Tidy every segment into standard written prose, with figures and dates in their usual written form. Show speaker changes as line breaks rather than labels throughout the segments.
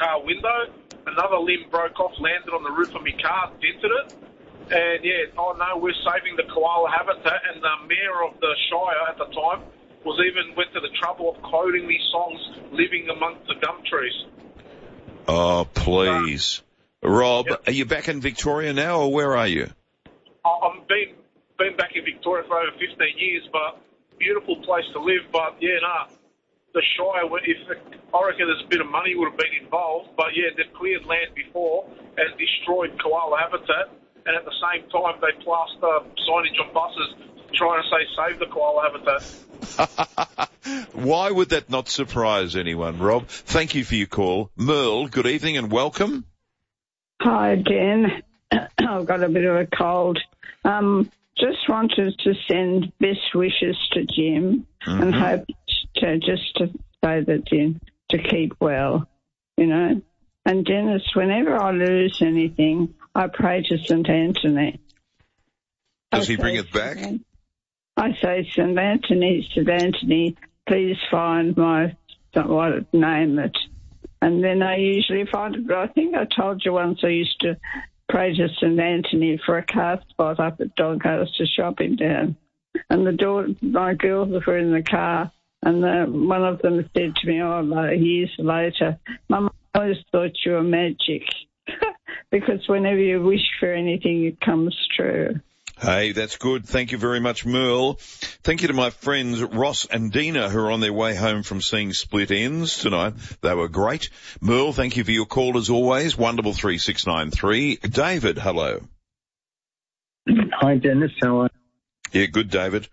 car window. Another limb broke off, landed on the roof of my car, dented it. And, yeah, oh, no, we're saving the koala habitat. And the mayor of the Shire at the time went to the trouble of quoting these songs, Living Amongst the Gum Trees.
Oh, please. Rob, Are you back in Victoria now, or where are you?
I've been back in Victoria for over 15 years, but beautiful place to live. But, the Shire, I reckon there's a bit of money would have been involved. But, yeah, they've cleared land before and destroyed koala habitat. And at the same time, they plaster signage on buses trying to say, save the koala habitat.
Why would that not surprise anyone, Rob? Thank you for your call. Merle, good evening and welcome.
Hi, Dan. I've got a bit of a cold. Just wanted to send best wishes to Jim and hope to say that Jim to keep well, And Dennis, whenever I lose anything, I pray to St. Anthony.
Does he bring it back?
I say, St. Anthony, please find name it. And then I usually find it. I think I told you once I used to pray to St. Anthony for a car spot up at Doncaster Shopping Town. And my girls were in the car, and one of them said to me, years later, Mum, I always thought you were magic. Because whenever you wish for anything, it comes true.
Hey, that's good. Thank you very much, Merle. Thank you to my friends Ross and Dina who are on their way home from seeing Split Ends tonight. They were great. Merle, thank you for your call as always. 133 David, hello.
Hi, Dennis. How are you?
Yeah, good, David.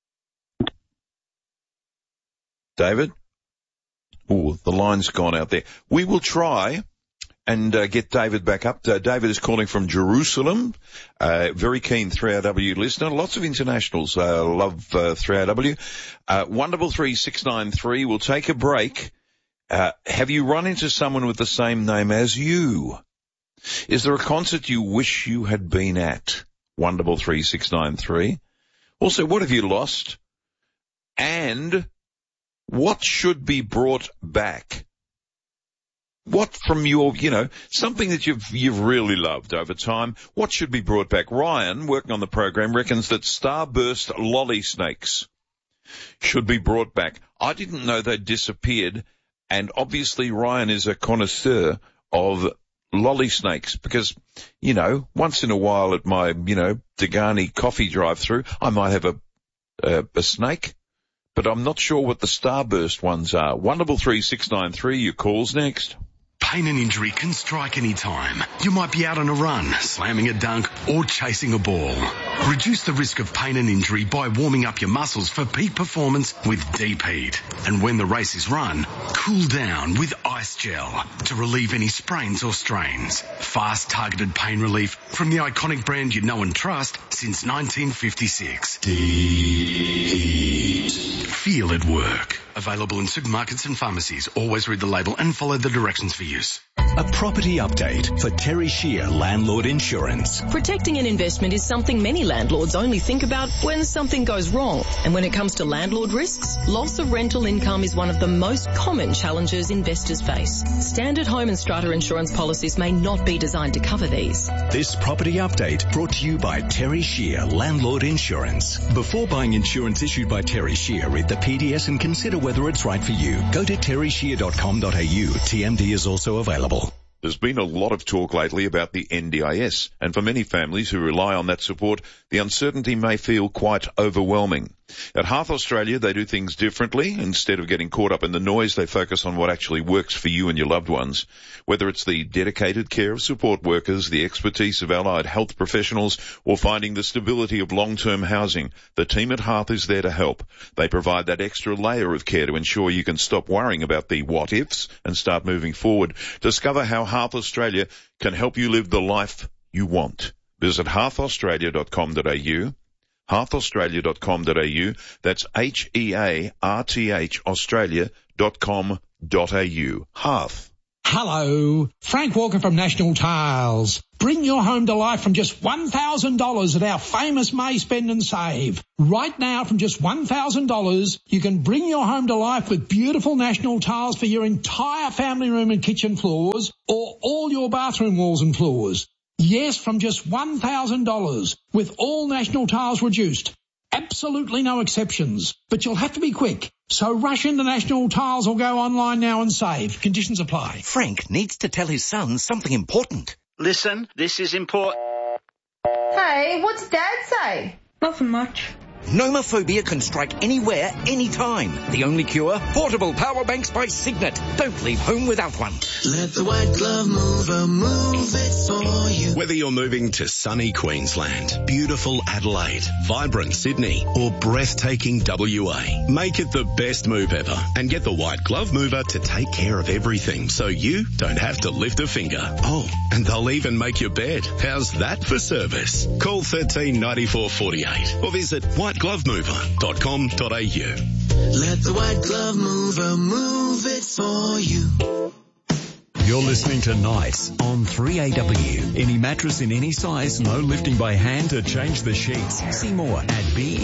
David? Oh, the line's gone out there. We will try and get David back up. David is calling from Jerusalem. Very keen 3RW listener. Lots of internationals love 3RW. 133 We'll take a break. Have you run into someone with the same name as you? Is there a concert you wish you had been at? 133. Also, what have you lost? And what should be brought back? What from your, something that you've really loved over time, what should be brought back? Ryan, working on the program, reckons that Starburst lolly snakes should be brought back. I didn't know they'd disappeared, and obviously Ryan is a connoisseur of lolly snakes because, once in a while at my, Degani coffee drive-through, I might have a snake, but I'm not sure what the Starburst ones are. 133 your call's next.
Pain and injury can strike any time. You might be out on a run, slamming a dunk, or chasing a ball. Reduce the risk of pain and injury by warming up your muscles for peak performance with Deep Heat. And when the race is run, cool down with Ice Gel to relieve any sprains or strains. Fast, targeted pain relief from the iconic brand you know and trust since 1956. Deep Heat. Feel it work. Available in supermarkets and pharmacies. Always read the label and follow the directions for use.
A property update for Terry Shear Landlord Insurance.
Protecting an investment is something many landlords only think about when something goes wrong. And when it comes to landlord risks, loss of rental income is one of the most common challenges investors face. Standard home and strata insurance policies may not be designed to cover these.
This property update brought to you by Terry Shear Landlord Insurance. Before buying insurance issued by Terry Shear, read the PDS and consider whether it's right for you. Go to terryshear.com.au. TMD is also available.
There's been a lot of talk lately about the NDIS, and for many families who rely on that support, the uncertainty may feel quite overwhelming. At Hearth Australia, they do things differently. Instead of getting caught up in the noise, they focus on what actually works for you and your loved ones. Whether it's the dedicated care of support workers, the expertise of allied health professionals, or finding the stability of long-term housing, the team at Hearth is there to help. They provide that extra layer of care to ensure you can stop worrying about the what-ifs and start moving forward. Discover how Hearth Australia can help you live the life you want. Visit hearthaustralia.com.au. hearthaustralia.com.au. That's HEARTH Australia.com.au. Hearth
Hello, Frank Walker from National Tiles. Bring your home to life from just $1,000 at our famous May Spend and Save. Right now, from just $1,000, you can bring your home to life with beautiful National Tiles for your entire family room and kitchen floors, or all your bathroom walls and floors. Yes, from just $1,000, with all National Tiles reduced. Absolutely no exceptions, but you'll have to be quick. So rush into National Tiles or go online now and save. Conditions apply.
Frank needs to tell his son something important.
Listen, this is important.
Hey, what's Dad say? Nothing much.
Nomophobia can strike anywhere, anytime. The only cure? Portable power banks by Signet. Don't leave home without one.
Let the White Glove Mover move it for you.
Whether you're moving to sunny Queensland, beautiful Adelaide, vibrant Sydney, or breathtaking WA, make it the best move ever and get the White Glove Mover to take care of everything so you don't have to lift a finger. Oh, and they'll even make your bed. How's that for service? Call 13 94 48 or visit whiteglovemover.com.au.
Let the White Glove Mover move it for you.
You're listening to Nights on 3AW. Any mattress in any size, no lifting by hand to change the sheets. See more at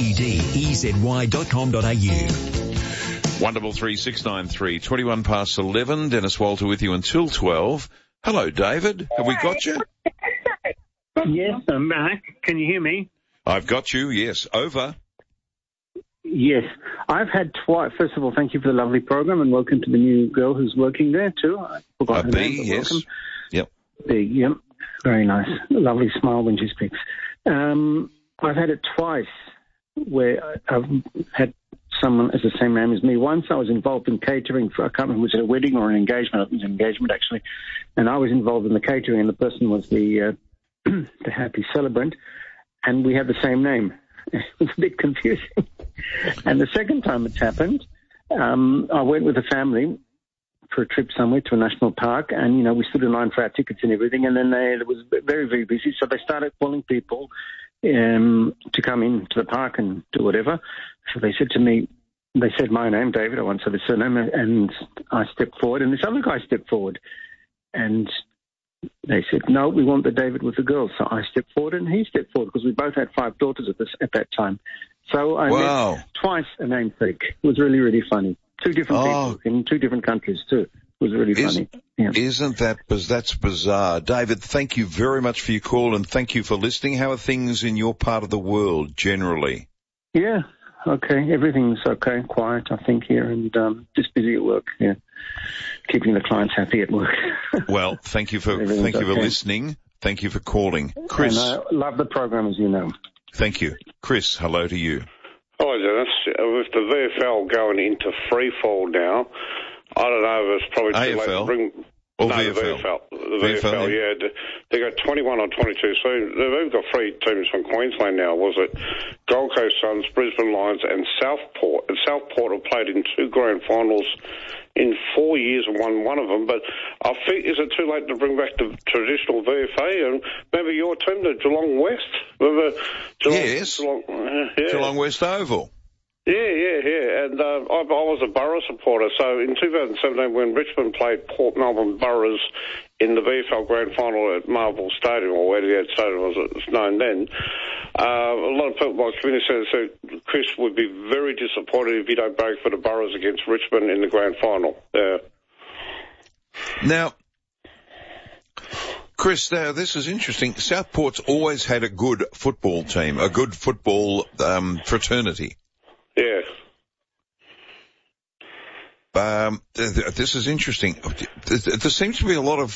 bedezy.com.au.
Wonderful 3693, 21 past 11. Dennis Walter with you until 12. Hello, David. Have we got you?
Yes, I'm back. Can you hear me?
I've got you, yes. Over.
Yes. I've had twice. First of all, thank you for the lovely program and welcome to the new girl who's working there too. I forgot her name,
yes.
Welcome.
Yep.
B, yep. Very nice. Lovely smile when she speaks. I've had it twice where I've had someone as the same name as me. Once I was involved in catering for, I can't remember, was it a wedding or an engagement? I think it was an engagement actually. And I was involved in the catering and the person was the the happy celebrant. And we had the same name. It was a bit confusing. And the second time it's happened, I went with a family for a trip somewhere to a national park, and, you know, we stood in line for our tickets and everything, and then it was very, very busy, so they started calling people to come into the park and do whatever. So they said to me, they said my name, David, I won't say the surname, and I stepped forward, and this other guy stepped forward, and they said, no, we want the David with the girls. So I stepped forward and he stepped forward because we both had 5 daughters at that time. So I met twice a namesake. It was really, really funny. 2 different people in 2 different countries too. It was really funny. Yeah.
Isn't that's bizarre. David, thank you very much for your call and thank you for listening. How are things in your part of the world generally?
Yeah, okay. Everything's okay. Quiet, I think, here, and just busy at work, yeah. Keeping the clients happy at work.
Well, thank you for listening. Thank you for calling. Chris.
And I love the program, as you know.
Thank you. Chris, hello to you.
Hi, Dennis. With the VFL going into free fall now, I don't know if it's probably too late to bring...
Or
no,
VFL?
The VFL, yeah. They got 21 or 22 soon. They've got 3 teams from Queensland now, was it? Gold Coast Suns, Brisbane Lions and Southport. And Southport have played in 2 grand finals in 4 years and won one of them. But I think, is it too late to bring back the traditional VFA? And maybe your team, the Geelong West? Remember
Yes. Geelong West Oval.
Yeah. And I was a Borough supporter. So in 2017, when Richmond played Port Melbourne Boroughs in the VFL Grand Final at Marvel Stadium, or Etihad Stadium as it was known then, a lot of people in my community said Chris would be very disappointed if you don't break for the Boroughs against Richmond in the Grand Final.
Now, Chris, this is interesting. Southport's always had a good football team, a good football fraternity.
Yeah.
This is interesting. There seems to be a lot of,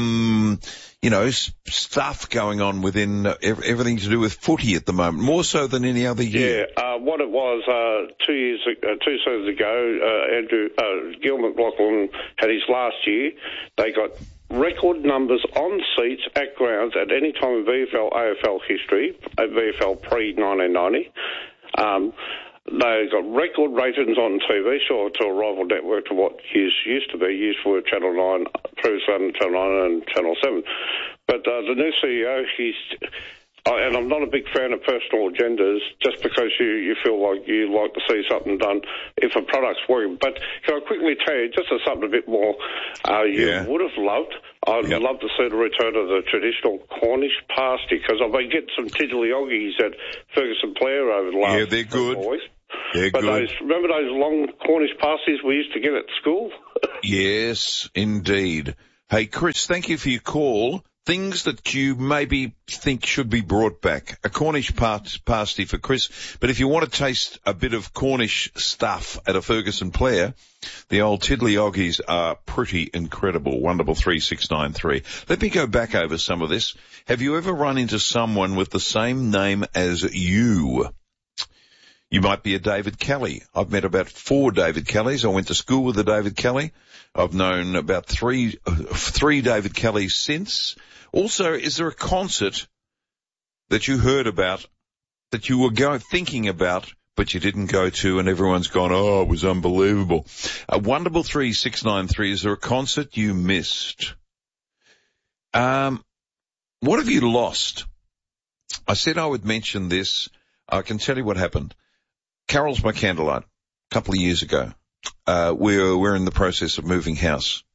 stuff going on within everything to do with footy at the moment, more so than any other year.
Yeah, what it was, 2 seasons ago, Gil McLaughlin had his last year. They got record numbers on seats at grounds at any time in VFL, AFL history, at VFL pre-1990. They got record ratings on TV, sure, to a rival network to what used to be. Used for Channel 9, previously on Channel 9 and Channel 7. But the new CEO, And I'm not a big fan of personal agendas just because you feel like you like to see something done if a product's working. But can I quickly tell you, just as something a bit more, you would have loved, I'd love to see the return of the traditional Cornish pasty, because I've been getting some tiddly-oggies at Ferguson Blair over the last
they're good.
weeks.
They're good.
Remember those long Cornish pasties we used to get at school?
Yes, indeed. Hey, Chris, thank you for your call. Things that you maybe think should be brought back. A Cornish pasty for Chris. But if you want to taste a bit of Cornish stuff at a Ferguson Blair, the old tiddly-oggies are pretty incredible. 133 Let me go back over some of this. Have you ever run into someone with the same name as you? You might be a David Kelly. I've met about 4 David Kellys. I went to school with a David Kelly. I've known about three David Kellys since. Also, is there a concert that you heard about, that you were thinking about, but you didn't go to, and everyone's gone, oh, it was unbelievable? 133 is there a concert you missed? What have you lost? I said I would mention this. I can tell you what happened. Carol's by Candlelight, a couple of years ago. We're in the process of moving house.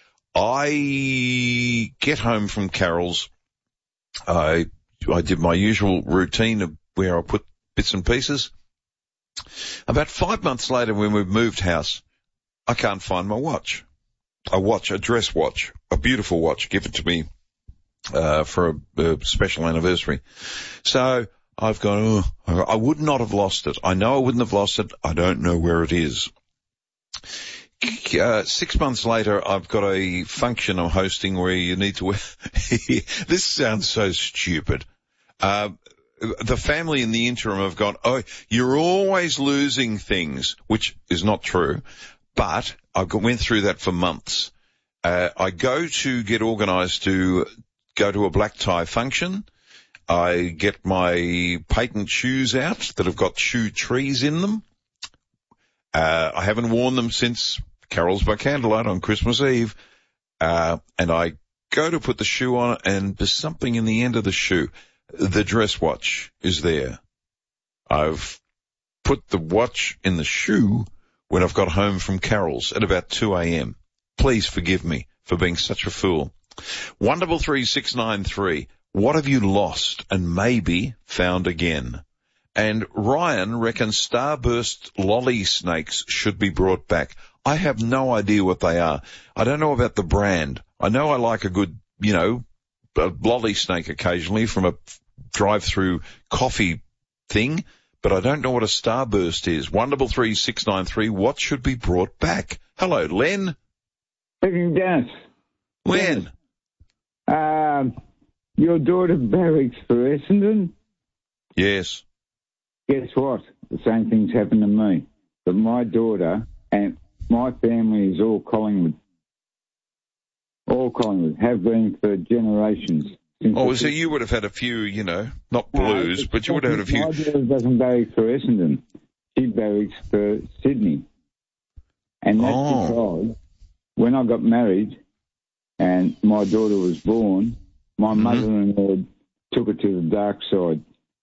I get home from Carol's. I did my usual routine of where I put bits and pieces. About 5 months later, when we've moved house, I can't find my watch. A dress watch, a beautiful watch, given to me for a special anniversary. So I've gone, I would not have lost it. I know I wouldn't have lost it. I don't know where it is. 6 months later, I've got a function I'm hosting where you need to wear... This sounds so stupid. The family in the interim have gone, oh, you're always losing things, which is not true. But I went through that for months. I go to get organised to go to a black tie function. I get my patent shoes out that have got shoe trees in them. I haven't worn them since Carol's by Candlelight on Christmas Eve. And I go to put the shoe on, and there's something in the end of the shoe. The dress watch is there. I've put the watch in the shoe when I've got home from Carol's at about 2 a.m. Please forgive me for being such a fool. 133 What have you lost and maybe found again? And Ryan reckons Starburst lolly snakes should be brought back. I have no idea what they are. I don't know about the brand. I know I like a good, a lolly snake occasionally from a drive-through coffee thing, but I don't know what a Starburst is. 133 What should be brought back? Hello, Len.
Dennis.
Len.
Your daughter barracks for Essendon?
Yes.
Guess what? The same thing's happened to me. But my daughter and my family is all Collingwood. All Collingwood. Have been for generations.
Oh, so you would have had a few, not blues, but you would have had a few.
My daughter doesn't barrack for Essendon. She barracks for Sydney. And that's because when I got married and my daughter was born, my mother-in-law took her to the dark side.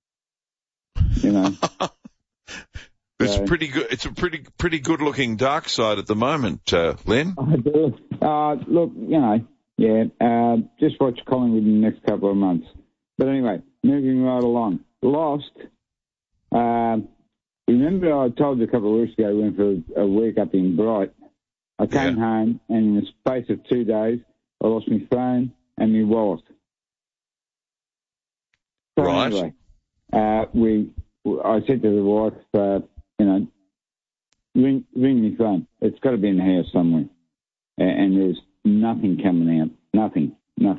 It's pretty good. It's a pretty good-looking dark side at the moment, Len.
I do. Look, just watch Collingwood in the next couple of months. But anyway, moving right along. Lost. Remember I told you a couple of weeks ago I went for a week up in Bright. I came home, and in the space of 2 days, I lost my phone and my wallet. So
right.
Anyway, I said to the wife, ring my phone. It's got to be in the house somewhere. And there's nothing coming out. Nothing.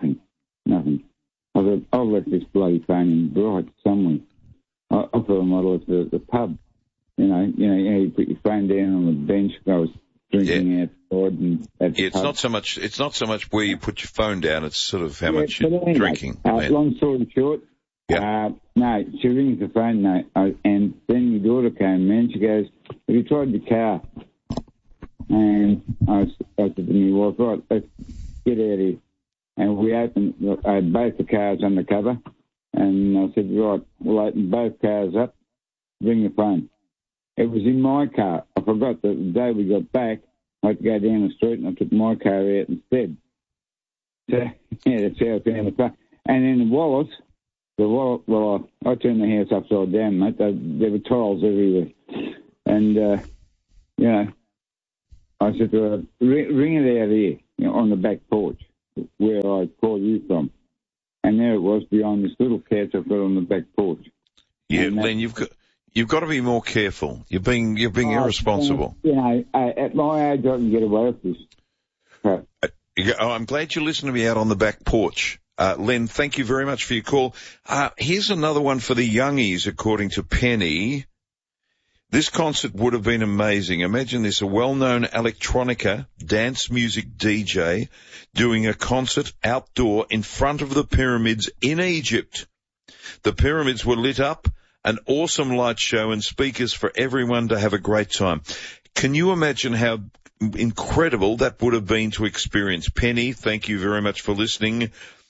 I've left this bloody phone in Bright somewhere. I thought I might have left the pub. You put your phone down on the bench. I was drinking outside and at the pub.
It's not so much where you put your phone down. It's sort of how much you're drinking.
Long story short. No, she rings the phone, and then my daughter came in, she goes, have you tried your car? And I said to my wife, right, let's get out of here. And we opened both the cars undercover, And I said, right, we'll open both cars up, bring the phone. It was in my car. I forgot that the day we got back, I had to go down the street and I took my car out instead. So, yeah, that's how I found the phone. And then the wallet, well, I turned the house upside down, mate. There were tiles everywhere. And, you know, I said to her, ring it out here, you know, on the back porch, where I called you from. And there it was behind this little couch I've got on the back porch.
Yeah, Len, you've got to be more careful. You're being irresponsible.
You know, at my age, I can get away with this. Right.
I'm glad you listened to me out on the back porch. Len, thank you very much for your call. Here's another one for the youngies, according to Penny. This concert would have been amazing. Imagine this, a well-known electronica dance music DJ doing a concert outdoor in front of the pyramids in Egypt. The pyramids were lit up, an awesome light show and speakers for everyone to have a great time. Can you imagine how incredible that would have been to experience? Penny, thank you very much for listening.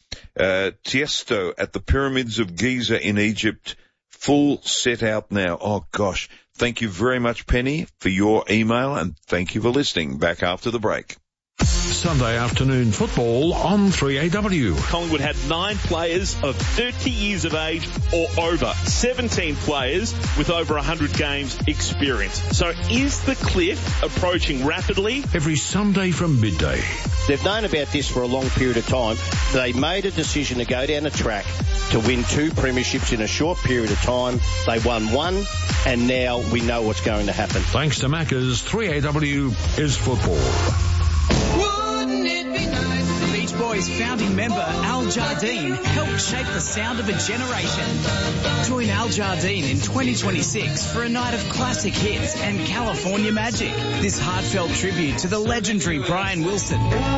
Tiesto at the pyramids of Giza in Egypt, full set out now. Oh, gosh. Thank you very much, Penny, for your email, and thank you for listening. Back after the break.
Sunday afternoon football on 3AW.
Collingwood had 9 players of 30 years of age or over, 17 players with over 100 games experience. So is the cliff approaching rapidly?
Every Sunday from midday.
They've known about this for a long period of time. They made a decision to go down the track to win 2 premierships in a short period of time. They won 1, and now we know what's going to happen.
Thanks to Macca's, 3AW is football.
Wouldn't it be nice? The Beach Boys founding member Al Jardine helped shape the sound of a generation. Join Al Jardine in 2026 for a night of classic hits and California magic. This heartfelt tribute to the legendary Brian Wilson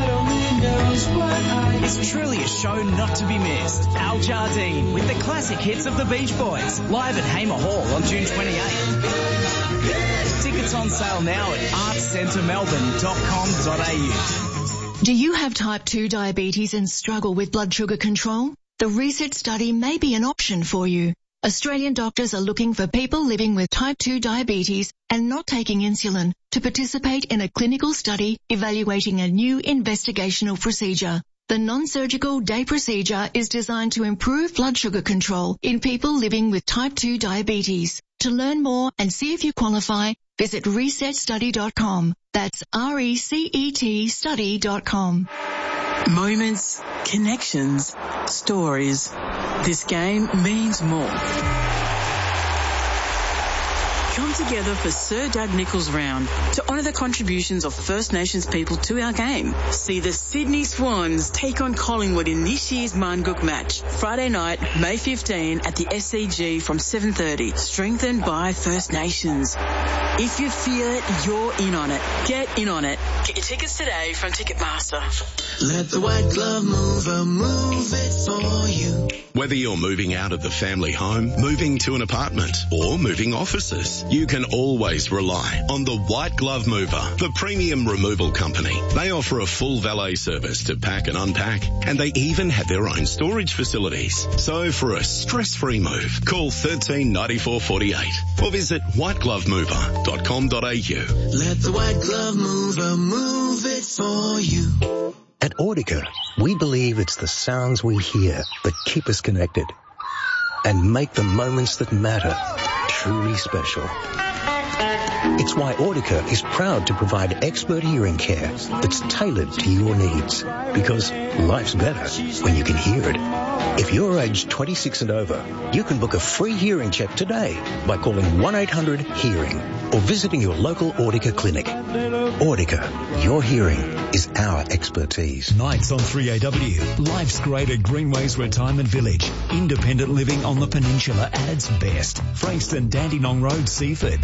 is truly a show not to be missed. Al Jardine with the classic hits of the Beach Boys, live at Hamer Hall on June 28th. Tickets on sale now at artcentermelbourne.com.au.
Do you have type 2 diabetes and struggle with blood sugar control? The Reset study may be an option for you. Australian doctors are looking for people living with type 2 diabetes and not taking insulin to participate in a clinical study evaluating a new investigational procedure. The non-surgical day procedure is designed to improve blood sugar control in people living with type 2 diabetes. To learn more and see if you qualify, visit resetstudy.com. That's RECET study.com.
Moments, connections, stories. This game means more. Come together for Sir Dad Nichols Round to honour the contributions of First Nations people to our game. See the Sydney Swans take on Collingwood in this year's Marngook match. Friday night, May 15 at the SCG from 7:30. Strengthened by First Nations. If you feel it, you're in on it. Get in on it. Get your tickets today from Ticketmaster.
Let the white glove mover move it for you.
Whether you're moving out of the family home, moving to an apartment, or moving offices, you can always rely on the White Glove Mover, the premium removal company. They offer a full valet service to pack and unpack, and they even have their own storage facilities. So for a stress-free move, call 13 94 48 or visit whiteglovemover.com.au.
Let the white glove mover move it for you.
At Audica, we believe it's the sounds we hear that keep us connected and make the moments that matter truly special. It's why Audica is proud to provide expert hearing care that's tailored to your needs, because life's better when you can hear it. If you're aged 26 and over, you can book a free hearing check today by calling 1-800-HEARING or visiting your local Audica clinic. Audica, your hearing is our expertise.
Nights on 3AW. Life's great at Greenways Retirement Village. Independent living on the peninsula at its best. Frankston, Dandenong Road, Seaford.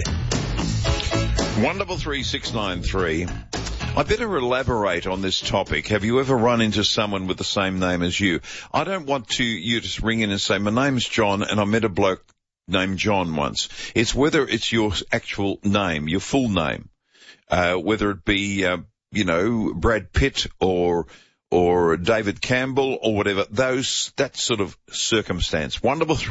133-693. I better elaborate on this topic. Have you ever run into someone with the same name as you? I don't want you to ring in and say, my name's John and I met a bloke named John once. It's whether it's your actual name, your full name, whether it be, Brad Pitt or or David Campbell or whatever, that sort of circumstance.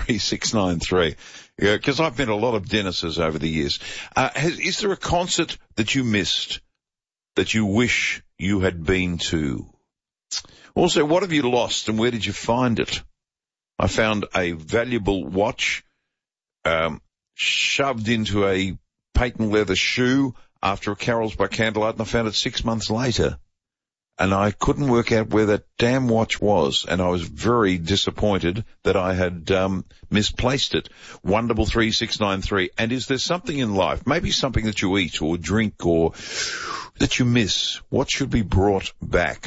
133 because I've met a lot of Dennises over the years. Is there a concert that you missed that you wish you had been to? Also, what have you lost and where did you find it? I found a valuable watch shoved into a patent leather shoe after a Carols by Candlelight, and I found it 6 months later. And I couldn't work out where that damn watch was, and I was very disappointed that I had misplaced it. 133 And is there something in life, maybe something that you eat or drink or that you miss? What should be brought back?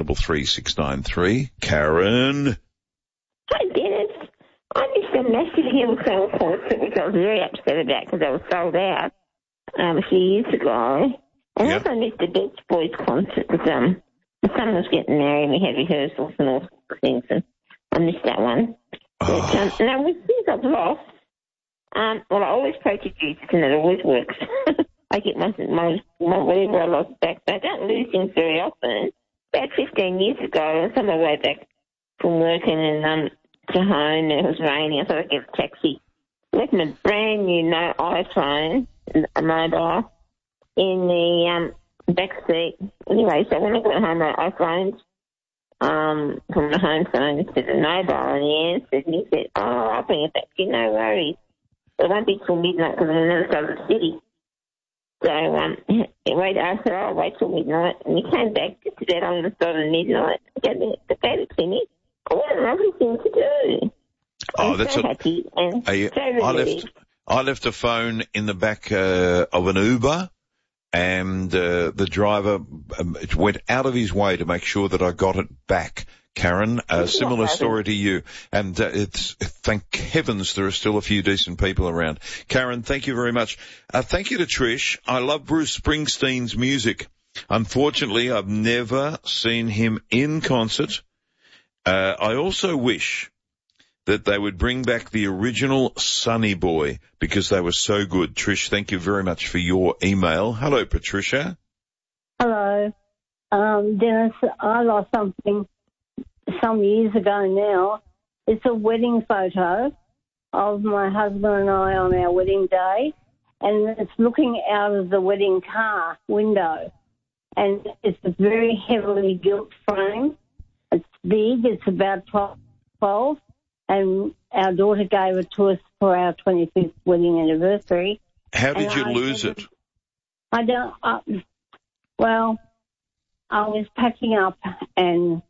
133 Karen.
Hi, Dennis. I missed a massive Hillsong concert, which I was very upset about because I was sold out a few years ago. And also missed the Beach Boys concert because my son was getting married and we had rehearsals and all sorts of things, and I missed that one. But, now, with things I've lost, well, I always pray to Jesus and it always works. I get my whatever I lost back, but I don't lose things very often. About 15 years ago, I was on my way back from working and to home, and it was raining. I thought I'd get a taxi. Left my brand new iPhone, a mobile, in the back seat. Anyway, so when I got home, my iPhones from the home phone instead of mobile, and he answered, and he said, I'll bring it back to you, no worries. It won't be till midnight because I'm on the other side of the city. So I said, I'll wait till midnight, and he came back just about on the side of midnight. He gave me the paper to me. What a lovely thing to do.
Oh,
I'm
that's
so happy and so relieved.
I left a phone in the back of an Uber, and the driver went out of his way to make sure that I got it back. Karen, a similar story to you, and thank heavens there are still a few decent people around. Karen, thank you very much. Thank you to Trish. I love Bruce Springsteen's music. Unfortunately, I've never seen him in concert. I also wish that they would bring back the original Sonny Boy because they were so good. Trish, thank you very much for your email. Hello, Patricia.
Hello. Dennis, I lost something some years ago now. It's a wedding photo of my husband and I on our wedding day, and it's looking out of the wedding car window, and it's a very heavily gilt frame. It's big. It's about 12, and our daughter gave it to us for our 25th wedding anniversary.
How did you lose it?
I don't. Well, I was packing up and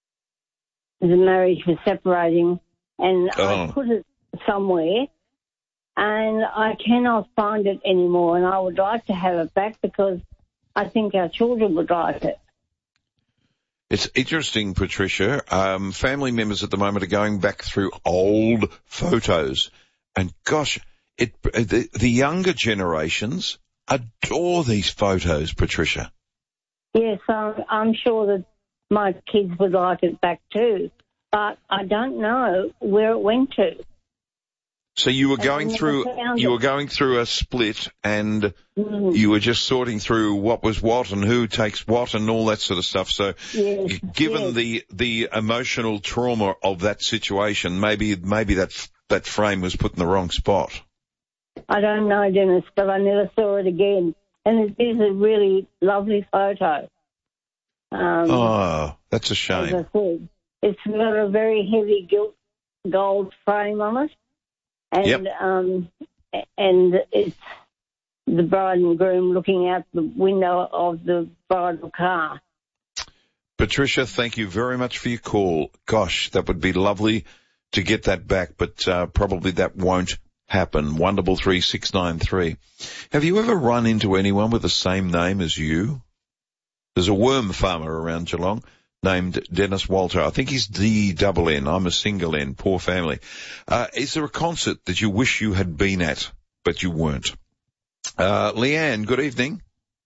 the marriage was separating, and I put it somewhere, and I cannot find it anymore, and I would like to have it back because I think our children would like it.
It's interesting, Patricia. Family members at the moment are going back through old photos, and gosh, the younger generations adore these photos, Patricia.
Yes, I'm sure that my kids would like it back too, but I don't know where it went to.
So you were going through a split, and you were just sorting through what was what and who takes what and all that sort of stuff. So, given the emotional trauma of that situation, maybe that frame was put in the wrong spot.
I don't know, Dennis, but I never saw it again, and it is a really lovely photo.
That's a shame.
As I said, it's got a very heavy gold frame on it. And and it's the bride and groom looking out the window of the bridal car.
Patricia, thank you very much for your call. Gosh, that would be lovely to get that back, but probably that won't happen. 133 Have you ever run into anyone with the same name as you? There's a worm farmer around Geelong named Dennis Walter. I think he's D-double-N. I'm a single N. Poor family. Is there a concert that you wish you had been at, but you weren't? Leanne, good evening.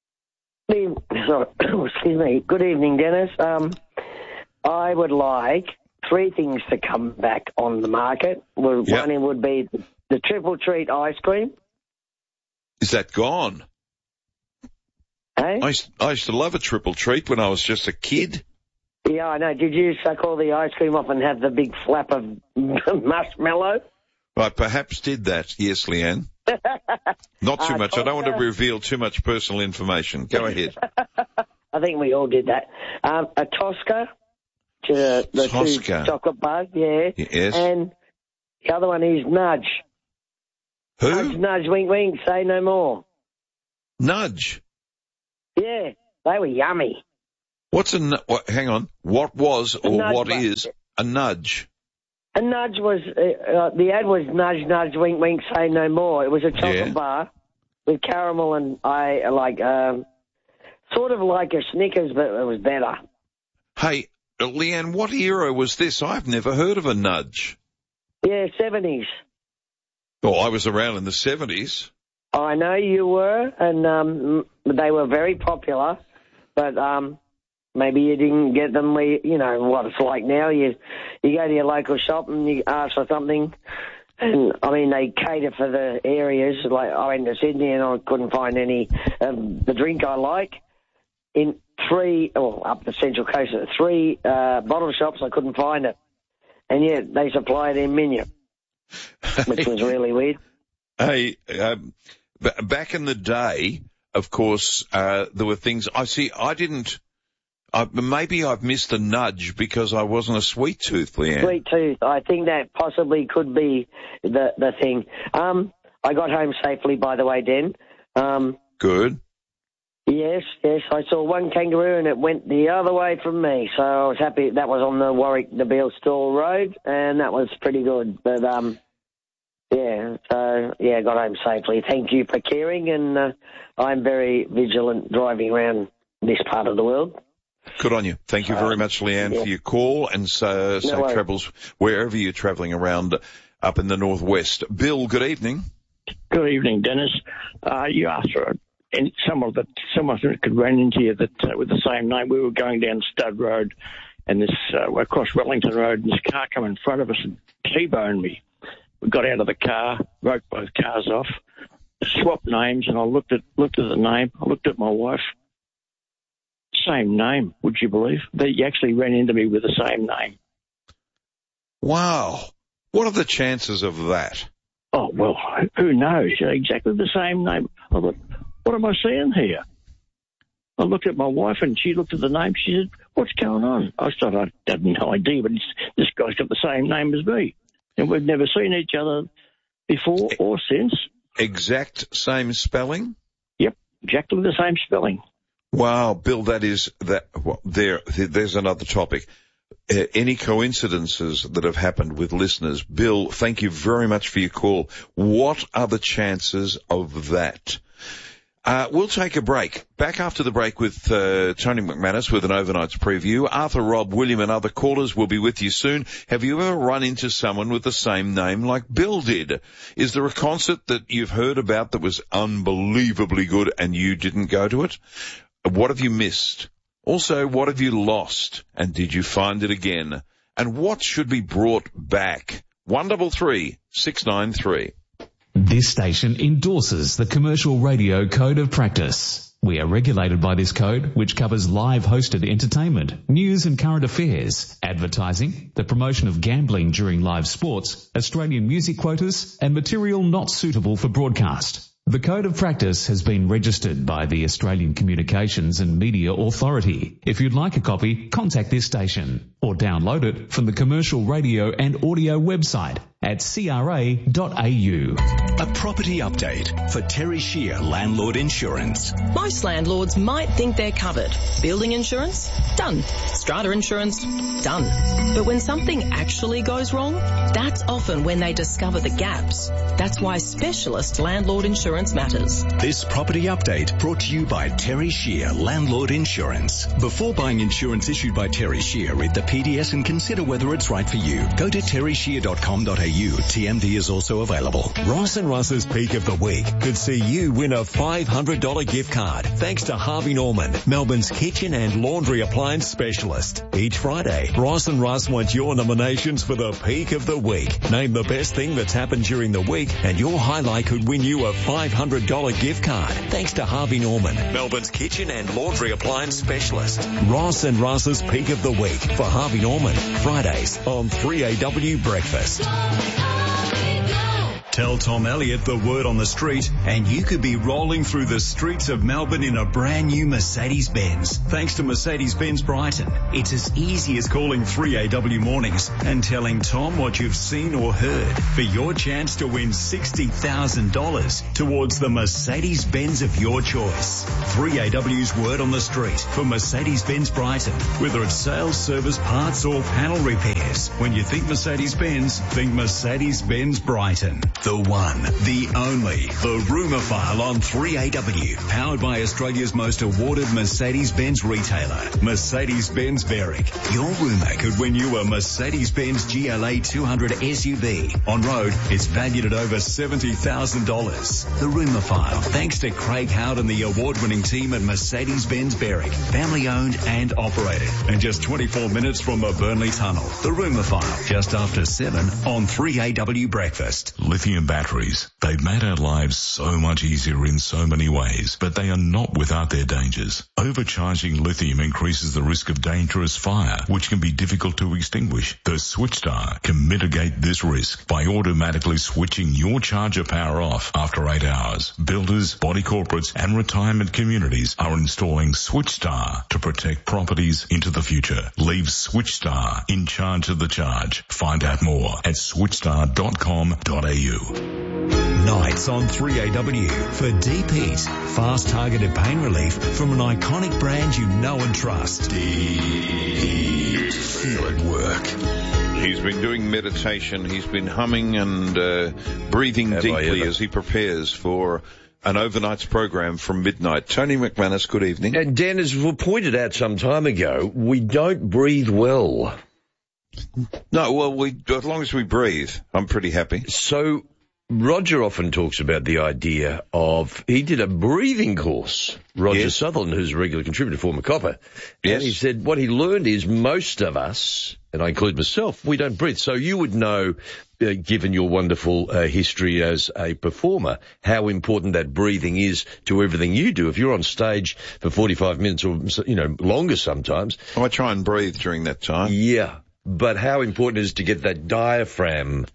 Excuse me. Good evening, Dennis. I would like 3 things to come back on the market. One would be the Triple Treat ice cream.
Is that gone?
Hey?
I used to love a Triple Treat when I was just a kid.
Yeah, I know. Did you suck all the ice cream off and have the big flap of marshmallow?
I perhaps did that, yes, Leanne. Not too much. I don't want to reveal too much personal information. Go ahead.
I think we all did that. A Tosca, the
Tosca.
2 chocolate bars, yeah.
Yes.
And the other one is Nudge.
Who?
Nudge, nudge, wink, wink, say no more.
Nudge?
Yeah, they were yummy.
Hang on. What was or what
bar.
is a nudge?
A nudge was, the ad was nudge, nudge, wink, wink, say no more. It was a chocolate bar with caramel and sort of like a Snickers, but it was better.
Hey, Leanne, what era was this? I've never heard of a nudge.
Yeah, 70s.
Oh, I was around in the 70s.
I know you were, and they were very popular, but maybe you didn't get them where, you know, what it's like now. You go to your local shop and you ask for something, and, I mean, they cater for the areas. Like, I went to Sydney and I couldn't find any the drink I like. In up the Central Coast, 3 bottle shops, I couldn't find it. And yet they supplied their menu, which was really weird.
Hey, back in the day, of course, there were things, maybe I've missed a nudge because I wasn't a sweet tooth, Leanne.
Sweet tooth. I think that possibly could be the thing. I got home safely, by the way, Den.
Good.
Yes, I saw one kangaroo and it went the other way from me, so I was happy. That was on the Warwick-Nabil Stall Road, and that was pretty good. But, got home safely. Thank you for caring, and I'm very vigilant driving around this part of the world.
Good on you. Thank you very much, Leanne, for your call, and safe travels wherever you're travelling around up in the northwest. Bill, good evening.
Good evening, Dennis. You asked for someone that could run into you that with the same name. We were going down Stud Road and across Wellington Road, and this car came in front of us and T-boned me. We got out of the car, wrote both cars off, swapped names, and I looked at the name. I looked at my wife. Same name, would you believe? They actually ran into me with the same name.
Wow. What are the chances of that?
Oh, well, who knows? Exactly the same name. I thought, what am I seeing here? I looked at my wife and she looked at the name. She said, what's going on? I thought I had no idea, but this guy's got the same name as me. And we've never seen each other before or since.
Exact same spelling?
Yep, exactly the same spelling.
Wow, Bill, there's another topic. Any coincidences that have happened with listeners? Bill, thank you very much for your call. What are the chances of that? We'll take a break. Back after the break with Tony McManus with an overnight's preview. Arthur, Rob, William and other callers will be with you soon. Have you ever run into someone with the same name like Bill did? Is there a concert that you've heard about that was unbelievably good and you didn't go to it? What have you missed? Also, what have you lost? And did you find it again? And what should be brought back? 133 693.
This station endorses the Commercial Radio Code of Practice. We are regulated by this code, which covers live hosted entertainment, news and current affairs, advertising, the promotion of gambling during live sports, Australian music quotas, and material not suitable for broadcast. The Code of Practice has been registered by the Australian Communications and Media Authority. If you'd like a copy, contact this station or download it from the Commercial Radio and Audio website at cra.au.
A property update for Terry Shear Landlord Insurance.
Most landlords might think they're covered. Building insurance? Done. Strata insurance? Done. But when something actually goes wrong, that's often when they discover the gaps. That's why specialist landlord insurance matters.
This property update brought to you by Terry Shear Landlord Insurance. Before buying insurance issued by Terry Shear, read the PDS and consider whether it's right for you. Go to terryshear.com.au TMD is also available. Ross and Russ's Peak of the Week could see you win a $500 gift card thanks to Harvey Norman, Melbourne's kitchen and laundry appliance specialist. Each Friday, Ross and Russ want your nominations for the Peak of the Week. Name the best thing that's happened during the week and your highlight could win you a $500 gift card thanks to Harvey Norman, Melbourne's kitchen and laundry appliance specialist. Ross and Russ's Peak of the Week for Harvey Norman, Fridays on 3AW Breakfast. Tell Tom Elliott the word on the street and you could be rolling through the streets of Melbourne in a brand new Mercedes-Benz. Thanks to Mercedes-Benz Brighton, it's as easy as calling 3AW Mornings and telling Tom what you've seen or heard for your chance to win $60,000 towards the Mercedes-Benz of your choice. 3AW's word on the street for Mercedes-Benz Brighton. Whether it's sales, service, parts or panel repairs. When you think Mercedes-Benz, think Mercedes-Benz Brighton. The one, the only, the Rumour File on 3AW. Powered by Australia's most awarded Mercedes-Benz retailer, Mercedes-Benz Berwick. Your rumour could win you a Mercedes-Benz GLA 200 SUV. On road, it's valued at over $70,000. The Rumour File, thanks to Craig Howard and the award-winning team at Mercedes-Benz Berwick. Family owned and operated. And just 24 minutes from the Burnley Tunnel. The Rumour File, just after 7 on 3AW Breakfast.
Lithium batteries. They've made our lives so much easier in so many ways, but they are not without their dangers. Overcharging lithium increases the risk of dangerous fire, which can be difficult to extinguish. The SwitchStar can mitigate this risk by automatically switching your charger power off after 8 hours. Builders, body corporates and retirement communities are installing SwitchStar to protect properties into the future. Leave SwitchStar in charge of the charge. Find out more at switchstar.com.au.
Nights on 3AW for Deep Heat. Fast targeted pain relief from an iconic brand you know and trust. Deep. Feel it work.
He's been doing meditation. He's been humming and breathing deeply as he prepares for an overnight's program from midnight. Tony McManus, good evening.
And Dan, as we pointed out some time ago, we don't breathe well.
No, well, as long as we breathe, I'm pretty happy.
So Roger often talks about the idea of, he did a breathing course, Roger Sutherland, who's a regular contributor, former copper.
Yes.
And he said what he learned is most of us, and I include myself, we don't breathe. So you would know, given your wonderful history as a performer, how important that breathing is to everything you do. If you're on stage for 45 minutes or, longer sometimes.
I try and breathe during that time.
Yeah. But how important it is to get that diaphragm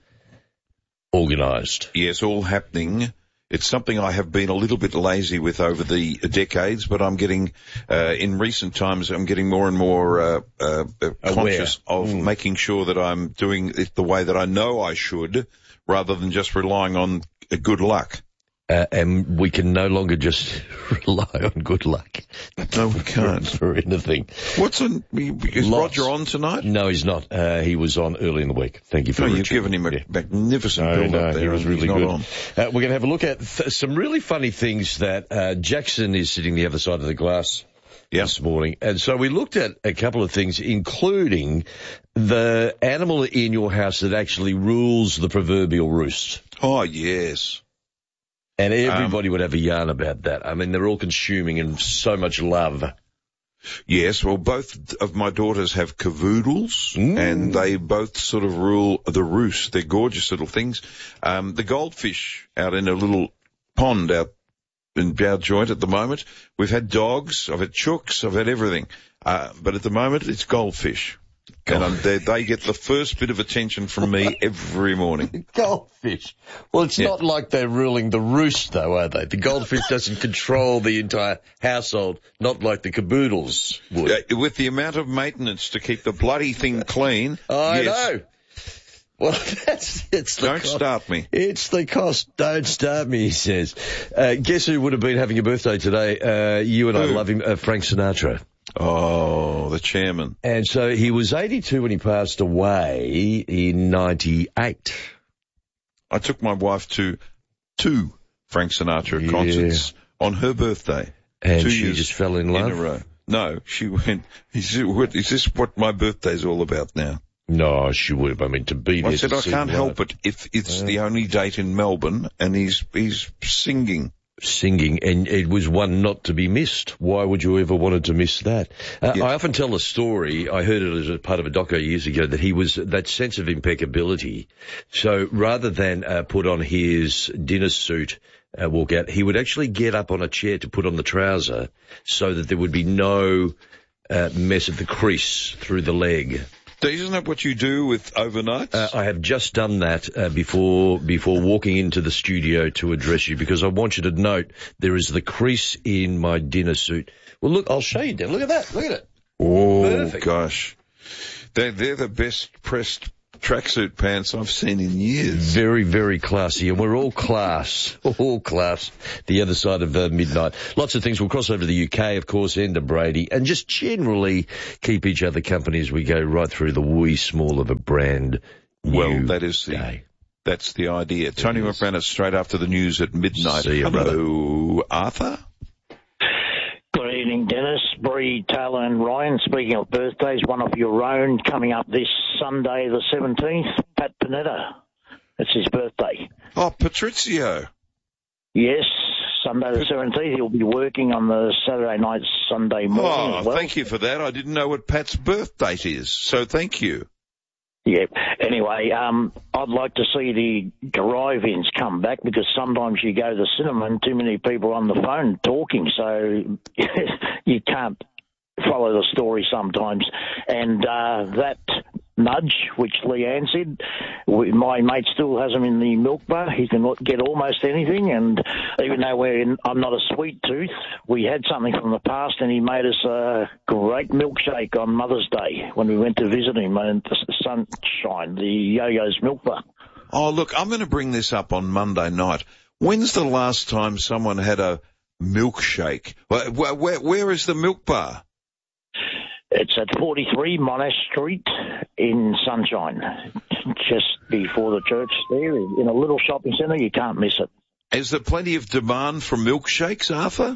organised.
Yes, all happening. It's something I have been a little bit lazy with over the decades, but I'm getting, in recent times, I'm getting more and more conscious of making sure that I'm doing it the way that I know I should, rather than just relying on good luck.
And we can no longer just rely on good luck.
No, we can't.
For anything.
Is Roger on tonight?
No, he's not. He was on early in the week. Thank you for
you've given him a magnificent build-up there.
He was really good.
On.
We're going to have a look at some really funny things that Jackson is sitting the other side of the glass this morning. And so we looked at a couple of things, including the animal in your house that actually rules the proverbial roost.
Oh, yes.
And everybody would have a yarn about that. I mean, they're all consuming and so much love.
Yes, well, both of my daughters have cavoodles, and they both sort of rule the roost. They're gorgeous little things. The goldfish out in a little pond out in Bow Joint at the moment. We've had dogs, I've had chooks, I've had everything. But at the moment, it's goldfish. And they get the first bit of attention from me every morning.
Goldfish. Well, it's not like they're ruling the roost, though, are they? The goldfish doesn't control the entire household, not like the caboodles would.
With the amount of maintenance to keep the bloody thing clean.
I know. Well,
Don't start me.
It's the cost. Don't start me, he says. Guess who would have been having a birthday today? You and I love him, Frank Sinatra.
Oh, the chairman.
And so he was 82 when he passed away in 98.
I took my wife to two Frank Sinatra concerts on her birthday.
And she just fell in love?
In a row. No, she went, is this what my birthday's all about now?
No, she would have. I mean, to be there.
I said, I can't help it if it's the only date in Melbourne and he's singing.
And it was one not to be missed. Why would you ever wanted to miss that? I often tell a story, I heard it as a part of a doco years ago, that he was that sense of impeccability. So rather than put on his dinner suit, walk out, he would actually get up on a chair to put on the trouser so that there would be no mess of the crease through the leg.
Isn't that what you do with overnights?
I have just done that before walking into the studio to address you, because I want you to note there is the crease in my dinner suit. Well, look, I'll show you, Dan. Look at that. Look at it.
Oh,
perfect.
Gosh. They're the best pressed tracksuit pants I've seen in years.
Very, very classy, and we're all class. The other side of midnight. Lots of things. We'll cross over to the UK, of course, and to Brady, and just generally keep each other company as we go right through the wee small of a brand.
Well, that's the idea. Tony McManus straight after the news at midnight.
See you,
Hello, Arthur.
Good evening, Dennis, Bree, Taylor and Ryan. Speaking of birthdays, one of your own coming up this Sunday the 17th, Pat Panetta. It's his birthday.
Oh, Patrizio.
Yes, Sunday the 17th. He'll be working on the Saturday night, Sunday morning as well.
Thank you for that. I didn't know what Pat's birth date is, so thank you.
Yeah. Anyway, I'd like to see the drive-ins come back, because sometimes you go to the cinema and too many people on the phone talking, so you can't follow the story sometimes. And that nudge, which Leanne said, my mate still has them in the milk bar. He can get almost anything, and even though I'm not a sweet tooth, we had something from the past, and he made us a great milkshake on Mother's Day when we went to visit him in the Sunshine, the Yo-Yo's milk bar.
Oh, look, I'm going to bring this up on Monday night. When's the last time someone had a milkshake? Where is the milk bar?
It's at 43 Monash Street in Sunshine, just before the church there, in a little shopping centre. You can't miss it.
Is there plenty of demand for milkshakes, Arthur?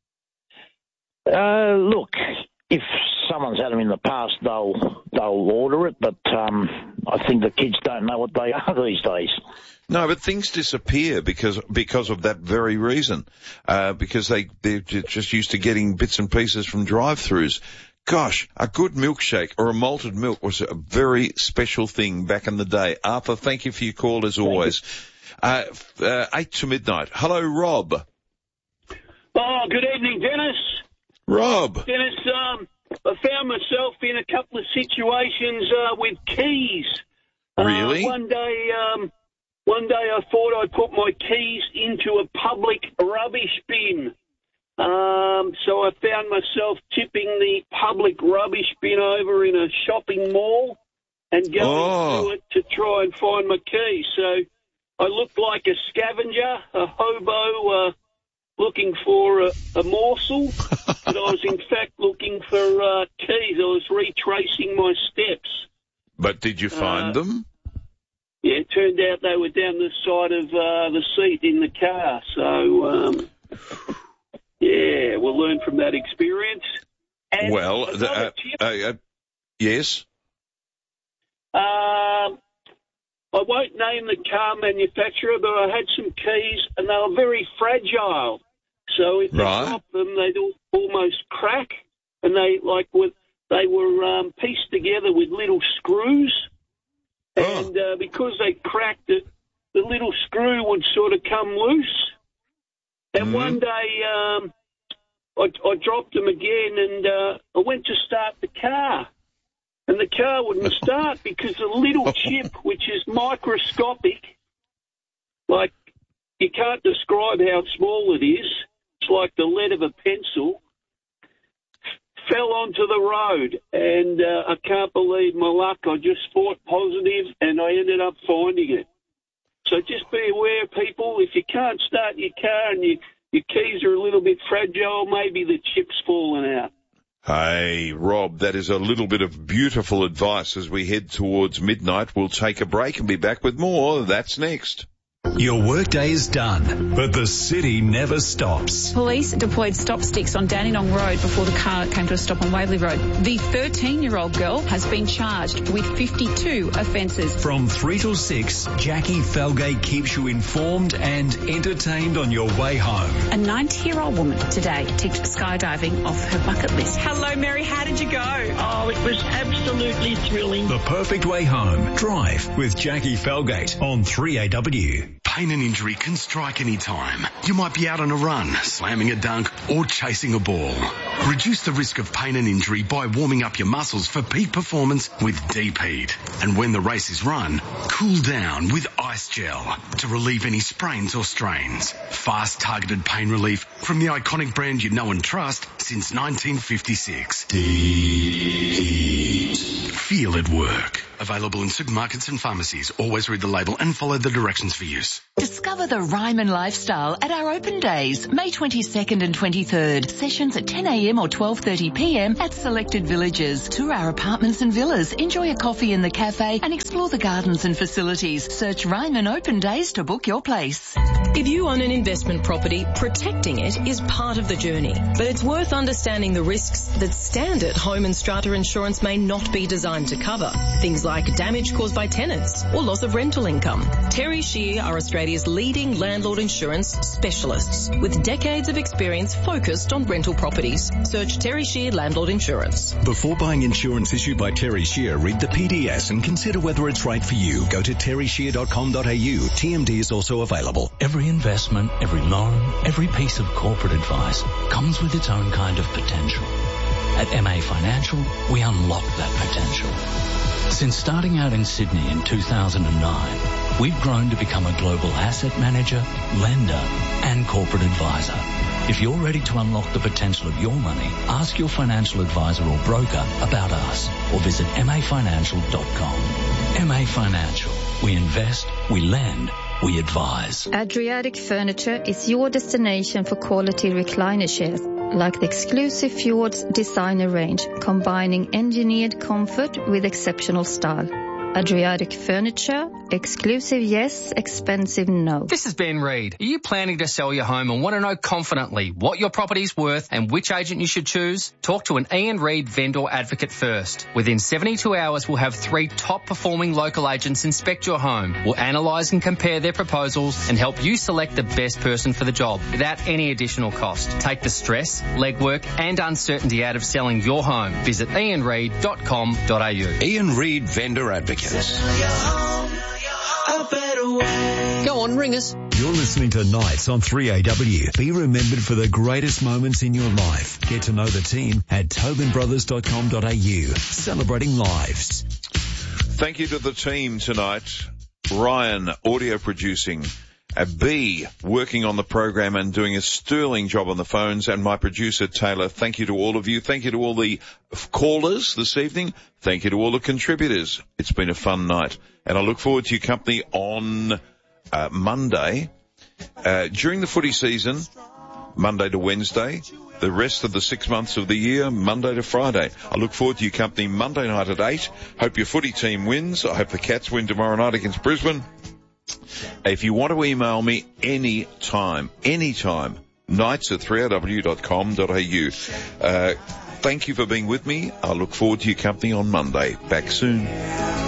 Look, if someone's had them in the past, they'll order it, but I think the kids don't know what they are these days.
No, but things disappear because of that very reason, because they're just used to getting bits and pieces from drive-thrus. Gosh, a good milkshake or a malted milk was a very special thing back in the day. Arthur, thank you for your call as always. 8 to midnight. Hello, Rob.
Oh, good evening, Dennis.
Rob.
Dennis, I found myself in a couple of situations with keys.
Really?
One day I thought I'd put my keys into a public rubbish bin. So I found myself tipping the public rubbish bin over in a shopping mall and going through it to try and find my keys. So I looked like a scavenger, a hobo, looking for a morsel, but I was in fact looking for keys. I was retracing my steps.
But did you find them?
Yeah, it turned out they were down the side of the seat in the car. So, yeah, we'll learn from that experience. And
yes?
I won't name the car manufacturer, but I had some keys, and they were very fragile. So if you drop them, they'd almost crack, and they were pieced together with little screws. And because they cracked it, the little screw would sort of come loose. And one day I dropped them again, and I went to start the car. And the car wouldn't start because the little chip, which is microscopic, like you can't describe how small it is, it's like the lead of a pencil, fell onto the road. And I can't believe my luck. I just fought positive, and I ended up finding it. So just be aware, people, if you can't start your car and your keys are a little bit fragile, maybe the chip's fallen out.
Hey, Rob, that is a little bit of beautiful advice as we head towards midnight. We'll take a break and be back with more. That's next.
Your workday is done, but the city never stops.
Police deployed stop sticks on Dandenong Road before the car came to a stop on Waverley Road. The 13-year-old girl has been charged with 52 offences.
From 3 till 6, Jackie Felgate keeps you informed and entertained on your way home.
A 90-year-old woman today ticked skydiving off her bucket list. Hello, Mary. How did you go?
Oh, it was absolutely thrilling.
The perfect way home. Drive with Jackie Felgate on 3AW.
Pain and injury can strike any time. You might be out on a run, slamming a dunk, or chasing a ball. Reduce the risk of pain and injury by warming up your muscles for peak performance with Deep Heat. And when the race is run, cool down with Ice Gel to relieve any sprains or strains. Fast, targeted pain relief from the iconic brand you know and trust since 1956. Deep Heat. Feel it work. Available in supermarkets and pharmacies. Always read the label and follow the directions for use.
Discover the Ryman lifestyle at our open days, May 22nd and 23rd. Sessions at 10 a.m. or 12:30 p.m. at selected villages. Tour our apartments and villas, enjoy a coffee in the cafe and explore the gardens and facilities. Search Ryman Open Days to book your place.
If you own an investment property, protecting it is part of the journey. But it's worth understanding the risks that standard home and strata insurance may not be designed to cover. Things like damage caused by tenants or loss of rental income. Terry Shear are Australia's leading landlord insurance specialists with decades of experience focused on rental properties. Search Terry Shear Landlord Insurance.
Before buying insurance issued by Terry Shear, read the PDS and consider whether it's right for you. Go to terryshear.com.au. TMD is also available.
Every investment, every loan, every piece of corporate advice comes with its own kind of potential. At MA Financial, we unlock that potential. Since starting out in Sydney in 2009, we've grown to become a global asset manager, lender, and corporate advisor. If you're ready to unlock the potential of your money, ask your financial advisor or broker about us or visit mafinancial.com. MA Financial. We invest, we lend, we advise.
Adriatic Furniture is your destination for quality recliner chairs, like the exclusive Fjords designer range, combining engineered comfort with exceptional style. Adriatic Furniture, exclusive yes, expensive no.
This is Ben Reid. Are you planning to sell your home and want to know confidently what your property's worth and which agent you should choose? Talk to an Ian Reid vendor advocate first. Within 72 hours, we'll have 3 top-performing local agents inspect your home. We'll analyse and compare their proposals and help you select the best person for the job without any additional cost. Take the stress, legwork and uncertainty out of selling your home. Visit ianreid.com.au.
Ian Reid Vendor Advocate.
Go on, ring us.
You're listening to Nights on 3AW. Be remembered for the greatest moments in your life. Get to know the team at tobinbrothers.com.au. Celebrating lives.
Thank you to the team tonight. Ryan, audio producing. B, working on the program and doing a sterling job on the phones, and my producer, Taylor. Thank you to all of you. Thank you to all the callers this evening. Thank you to all the contributors. It's been a fun night, and I look forward to your company on Monday. During the footy season, Monday to Wednesday, the rest of the 6 months of the year, Monday to Friday. I look forward to your company Monday night at 8. Hope your footy team wins. I hope the Cats win tomorrow night against Brisbane. If you want to email me anytime, nights@3rw.com.au. Thank you for being with me. I look forward to your company on Monday. Back soon.